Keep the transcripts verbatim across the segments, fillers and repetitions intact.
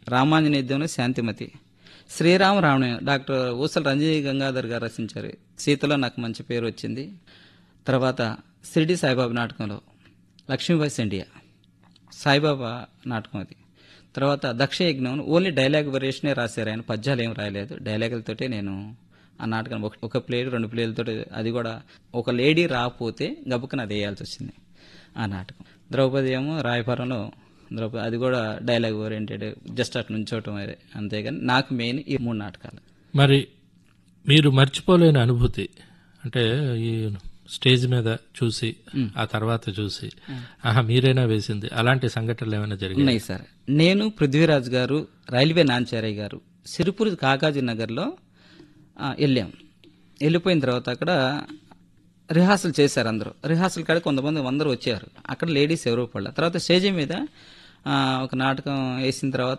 రామాంజనేయుద్ధంలో శాంతిమతి, Srirama Ravana doctor ఊసల Ranjani Gangadhar గారు రచించారు. సీతలో నాకు మంచి పేరు వచ్చింది. తర్వాత షిరిడి సాయిబాబా నాటకంలో లక్ష్మీబాయి సెండియా సాయిబాబా నాటకం అది. తర్వాత దక్ష యజ్ఞం ఓన్లీ డైలాగ్ వేరియేషనే రాశారు ఆయన, పద్యాలు ఏం రాయలేదు. డైలాగులతోటే నేను ఆ నాటకం ఒక ఒక ప్లేట్ రెండు ప్లేట్లతో, అది కూడా ఒక లేడీ రాకపోతే గబుక్కన అది వేయాల్సి వచ్చింది ఆ నాటకం. ద్రౌపది ఏమో రాయపురంలో ద్రౌపది, అది కూడా డైలాగ్ ఓరియంటెడ్, జస్ట్ అటు నుంచోవటం అదే, అంతేగాని నాకు మెయిన్ ఈ మూడు నాటకాలు. మరి మీరు మర్చిపోలేని అనుభూతి అంటే ఈ స్టేజ్ మీద చూసి ఆ తర్వాత చూసి ఆహా మీరైనా వేసింది అలాంటి సంఘటనలు ఏమైనా జరిగాయి? ఉన్నాయి సార్. నేను, పృథ్వీరాజ్ గారు, రైల్వే నాంచారయ్య గారు సిరిపురి కాకాజీ నగర్లో ఆ, వెళ్ళాం. వెళ్ళిపోయిన తర్వాత అక్కడ రిహార్సల్ చేశారు అందరూ. రిహార్సల్ కాడ కొంతమంది అందరూ వచ్చారు. అక్కడ లేడీస్ ఎవరూ పడలే. తర్వాత స్టేజ్ మీద ఆ, ఒక నాటకం వేసిన తర్వాత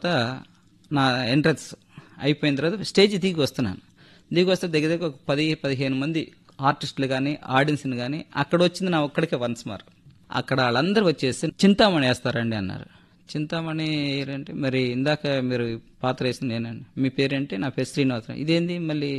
నా ఎంట్రన్స్ అయిపోయిన తర్వాత స్టేజ్ దిగి వస్తున్నాను. దిగి వస్తే దగ్గర దగ్గర ఒక పది పదిహేను మంది ఆర్టిస్టులు కానీ ఆడియన్స్ని కానీ, అక్కడ వచ్చింది నా ఒక్కడికే వన్స్ మార్. అక్కడ వాళ్ళందరూ వచ్చేసి చింతామణి వేస్తారండి అన్నారు. చింతామణి ఏంటంటే, మరి ఇందాక మీరు పాత్ర వేసింది నేనండి, మీ పేరేంటి? నా పేరు శ్రీనివాస్. ఇదేంది మళ్ళీ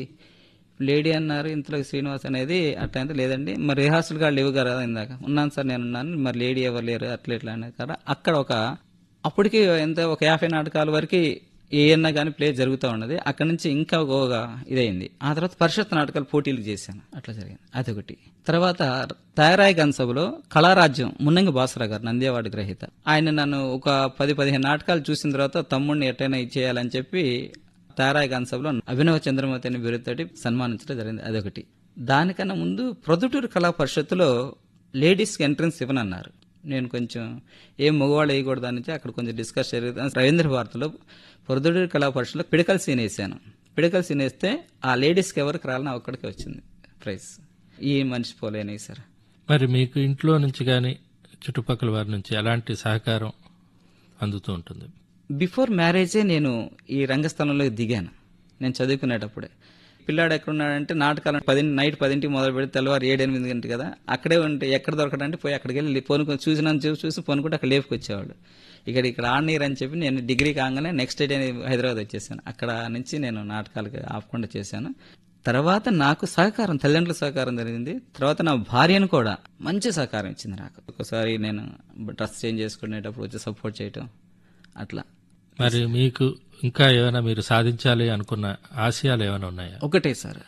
లేడీ అన్నారు, ఇంతలో శ్రీనివాస్ అనేది అట్లా అంటే, లేదండి మరి రిహార్సల్ గా లేవు కదా ఇందాక. ఉన్నాను సార్ నేను ఉన్నాను, మరి లేడీ ఎవరు లేరు అట్లా ఇట్లా అనేది కదా. అక్కడ ఒక అప్పటికి ఎంత ఒక యాభై నాటకాల వరకు ఏమన్నా కానీ ప్లే జరుగుతూ ఉన్నది. అక్కడ నుంచి ఇంకా ఒక ఇదైంది. ఆ తర్వాత పరిషత్ నాటకాలు పోటీలు చేశాను, అట్లా జరిగింది అదొకటి. తర్వాత తయారాయి గన్ సభలో కళారాజ్యం మున్నంగి బాసరా గారు నంద్యావాడి గ్రహీత, ఆయన నన్ను ఒక పది పదిహేను నాటకాలు చూసిన తర్వాత తమ్ముడిని ఎట్టైనా ఇచ్చేయాలని చెప్పి తయారాయి గన్ సభలో అభినవ చంద్రమతి అనే బిరుదుతోటి సన్మానించడం జరిగింది అదొకటి. దానికన్నా ముందు ప్రొద్దుటూరు కళా పరిషత్తులో లేడీస్కి ఎంట్రన్స్ ఇవ్వనన్నారు. నేను కొంచెం ఏం మగవాళ్ళు వేయకూడదు అని అక్కడ కొంచెం డిస్కస్ జరుగుతుంది. రవీంద్ర భారతిలో ప్రొద్దుటూరు కళా పరిషత్లో పిడకల్ సీన్ వేసాను. పిడకల్ సీన్ వేస్తే ఆ లేడీస్కి ఎవరికి రాలని ఒక్కడికి వచ్చింది ప్రైజ్. ఈ మనిషి పోలేని సార్. మరి మీకు ఇంట్లో నుంచి కానీ చుట్టుపక్కల వారి నుంచి ఎలాంటి సహకారం అందుతూ ఉంటుంది? బిఫోర్ మ్యారేజే నేను ఈ రంగస్థలంలో దిగాను. నేను చదువుకునేటప్పుడే పిల్లాడు ఎక్కడున్నాడంటే నాటకాలు పది నైట్ పదింటికి మొదలు పెడితే తెల్లవారు ఏడు ఎనిమిది గంటలు కదా, అక్కడే ఉంటే ఎక్కడ దొరకడంటే పోయి అక్కడికి వెళ్ళి పొనుకొని చూసినాను చూసి చూసి పొనుకుంటే అక్కడ లేపుకొచ్చేవాడు. ఇక్కడ ఇక్కడ ఆడనీరు అని చెప్పి నేను డిగ్రీ కాగానే నెక్స్ట్ డే హైదరాబాద్ వచ్చేసాను. అక్కడ నుంచి నేను నాటకాలకి ఆపకుండా చేశాను. తర్వాత నాకు సహకారం, తల్లిదండ్రుల సహకారం జరిగింది. తర్వాత నా భార్యను కూడా మంచి సహకారం ఇచ్చింది నాకు. ఒకసారి నేను డ్రెస్ చేంజ్ చేసుకునేటప్పుడు వచ్చి సపోర్ట్ చేయటం అట్లా. మరి మీకు ఇంకా ఏమైనా మీరు సాధించాలి అనుకున్న ఆశయాలు ఏమైనా ఉన్నాయా? ఒకటే సార్,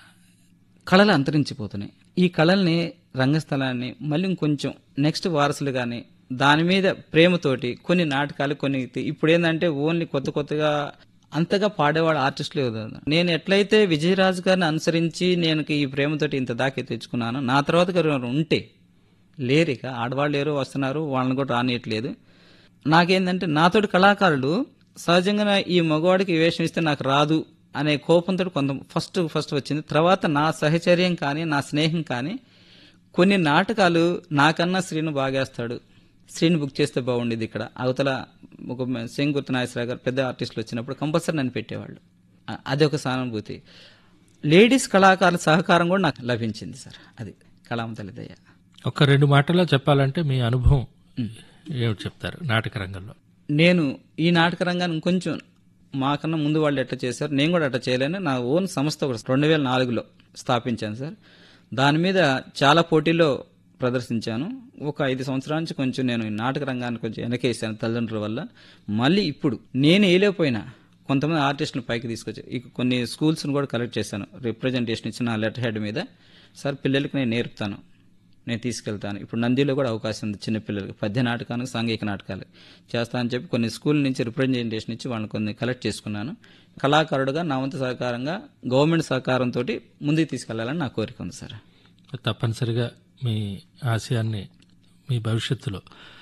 కళలు అంతరించిపోతున్నాయి. ఈ కళల్ని, రంగస్థలాన్ని మళ్ళీ ఇంకొంచెం నెక్స్ట్ వారసులు కానీ దాని మీద ప్రేమతోటి కొన్ని నాటకాలు కొన్ని ఇప్పుడు ఏంటంటే ఓన్లీ కొత్త కొత్తగా అంతగా పాడేవాడు ఆర్టిస్టులు. నేను ఎట్లయితే విజయరాజు గారిని అనుసరించి నేను ఈ ప్రేమతోటి ఇంత దాకా తెచ్చుకున్నాను, నా తర్వాత గారు ఉంటే లేరిక ఆడవాళ్ళు లేరు వస్తున్నారు, వాళ్ళని కూడా రానియట్లేదు. నాకేంటంటే నాతోటి కళాకారులు సహజంగా ఈ మగవాడికి వేషం ఇస్తే నాకు రాదు అనే కోపంతో కొంత ఫస్ట్ ఫస్ట్ వచ్చింది. తర్వాత నా సహచర్యం కానీ నా స్నేహం కానీ కొన్ని నాటకాలు నాకన్నా శ్రీను బాగేస్తాడు, శ్రీను బుక్ చేస్తే బాగుండేది ఇక్కడ అవతల ఒక సింగుర్తి నాగేశ్వరరావు గారు పెద్ద ఆర్టిస్టులు వచ్చినప్పుడు కంపల్సరీ నన్ను పెట్టేవాళ్ళు. అది ఒక సానుభూతి. లేడీస్ కళాకారుల సహకారం కూడా నాకు లభించింది సార్. అది కళామతల్లి దయ. ఒక రెండు మాటల్లో చెప్పాలంటే మీ అనుభవం ఏమిటి చెప్తారు నాటక రంగంలో? నేను ఈ నాటక రంగాన్ని ఇంకొంచెం మాకన్నా ముందు వాళ్ళు ఎట్లా చేశారు, నేను కూడా అట్లా చేయలేను. నా ఓన్ సంస్థ కూడా రెండు వేల నాలుగులో స్థాపించాను సార్. దాని మీద చాలా పోటీల్లో ప్రదర్శించాను. ఒక ఐదు సంవత్సరాల నుంచి కొంచెం నేను ఈ నాటక రంగాన్ని కొంచెం వెనకేసాను తల్లిదండ్రుల వల్ల. మళ్ళీ ఇప్పుడు నేను వేయలేకపోయినా కొంతమంది ఆర్టిస్టులు పైకి తీసుకొచ్చి ఇక కొన్ని స్కూల్స్ని కూడా కలెక్ట్ చేశాను. రిప్రజెంటేషన్ ఇచ్చిన లెటర్ హెడ్ మీద, సార్ పిల్లలకి నేను నేర్పుతాను, నేను తీసుకెళ్తాను. ఇప్పుడు నందిలో కూడా అవకాశం ఉంది చిన్నపిల్లలకి పద్య నాటకాలు సాంఘిక నాటకాలు చేస్తా అని చెప్పి కొన్ని స్కూల్ నుంచి రిప్రజెంటేషన్ ఇచ్చి వాళ్ళని కొన్ని కలెక్ట్ చేసుకున్నాను. కళాకారుడుగా నా వంతు సహకారంగా గవర్నమెంట్ సహకారంతో ముందుకు తీసుకెళ్లాలని నా కోరిక ఉంది సార్. తప్పనిసరిగా మీ ఆశయాన్ని మీ భవిష్యత్తులో